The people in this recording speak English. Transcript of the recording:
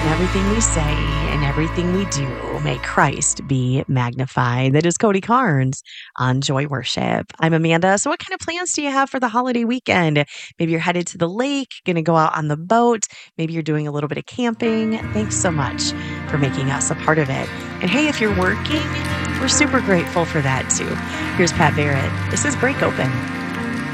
in everything we say and everything we do, may Christ be magnified. That is Cody Carnes on Joy Worship. I'm Amanda. So, what kind of plans do you have for the holiday weekend? Maybe you're headed to the lake, going to go out on the boat. Maybe you're doing a little bit of camping. Thanks so much for making us a part of it. And hey, if you're working, we're super grateful for that too. Here's Pat Barrett. This is Break Open.